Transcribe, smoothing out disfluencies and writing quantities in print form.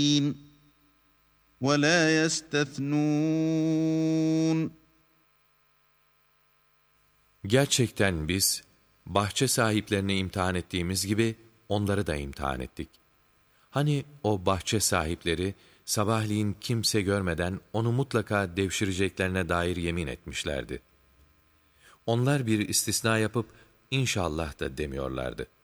وَلَا يَسْتَثْنُونَ Gerçekten biz, bahçe sahiplerini imtihan ettiğimiz gibi, onları da imtihan ettik. Hani o bahçe sahipleri, sabahleyin kimse görmeden onu mutlaka devşireceklerine dair yemin etmişlerdi. Onlar bir istisna yapıp, inşallah da demiyorlardı.